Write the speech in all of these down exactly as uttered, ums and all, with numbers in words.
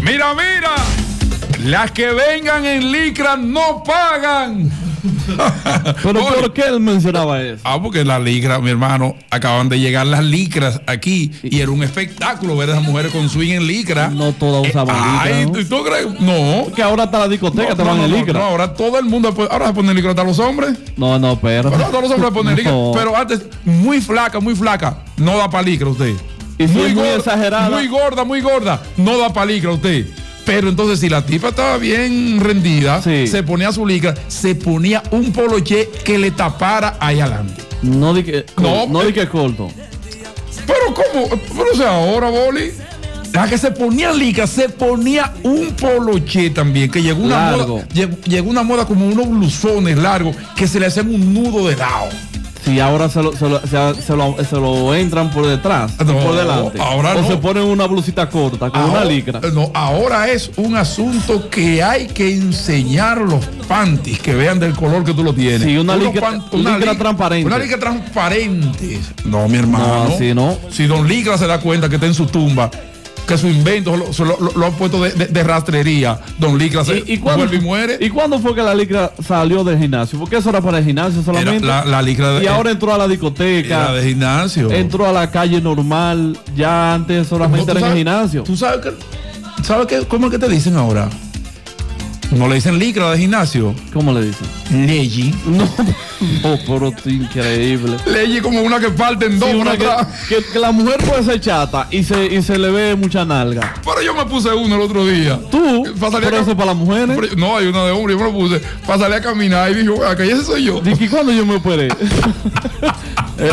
Mira, mira. Las que vengan en licra no pagan. ¿Pero Oye, por qué él mencionaba eso? Ah, porque la licra, mi hermano, acaban de llegar las licras aquí y era un espectáculo ver a esas mujeres con swing en licra. No todas usaban eh, licra. Ay, ¿no? ¿tú crees? No. Porque ahora está la discoteca, no, te van no, en no, licra. No, ahora todo el mundo, ahora se ponen licra hasta los hombres. No, no, pero. Pero todos los hombres ponen licra. No. Pero antes, muy flaca, muy flaca, no da para licra usted. Y si muy, es muy gorda, exagerada. Muy gorda, muy gorda, no da para licra usted. Pero entonces, si la tipa estaba bien rendida, sí. se ponía su licra, se ponía un poloché que le tapara ahí adelante. No di que, no, no di que corto. Pero, ¿cómo? Pero, o sea, ahora, Boli, la que se ponía licra, se ponía un poloché también, que llegó una largo. moda, llegó, llegó una moda como unos blusones largos que se le hacen un nudo de lado. Sí, ahora se lo, se lo, se, se lo, se lo entran por detrás, no, por delante. Ahora o no. se ponen una blusita corta con ahora, una licra. No, ahora es un asunto que hay que enseñar los panties que vean del color que tú lo tienes. Sí, una licra, pan, una licra transparente. Una licra transparente. No, mi hermano. No, así no. Si don Licra se da cuenta que está en su tumba, que su invento lo, lo, lo, lo han puesto de, de, de rastrería, don Licra se ¿Y, y cuándo, vuelve y muere. ¿Y cuándo fue que la licra salió del gimnasio? Porque eso era para el gimnasio solamente. La, la licra de, y ahora entró a la discoteca. Era de gimnasio. Entró a la calle normal. Ya antes solamente no, era sabes, en el gimnasio. ¿Tú sabes que, sabes que, cómo es que te dicen ahora? No le dicen licra de gimnasio. ¿Cómo le dicen? Leggy. No, no, pero es increíble. Leggy como una que parte en dos. Sí, una que, que, que la mujer puede ser chata y se, y se le ve mucha nalga. Pero yo me puse uno el otro día. ¿Tú? ¿Pero eso para las mujeres? Pero, no, hay una de hombre, yo me lo puse para salir a caminar y dijo, acá ese soy yo. ¿Y cuándo yo me operé? eh.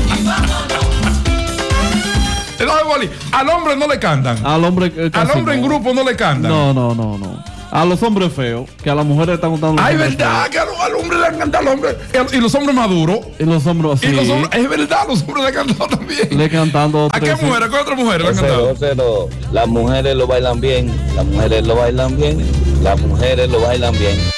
Al hombre no le cantan. Al hombre, eh, al hombre no. en grupo no le cantan. No, no, no, no. A los hombres feos, que a las mujeres están gustando. Ay, verdad, feos. Que al, al hombre le encanta al hombre. Y los hombres maduros. Y los hombres así. Y los hombres, es verdad, los hombres le cantan también. Le cantando. ¿A qué mujeres? ¿A qué otras mujeres le han cantado? José, no. Las mujeres lo bailan bien. Las mujeres lo bailan bien. Las mujeres lo bailan bien.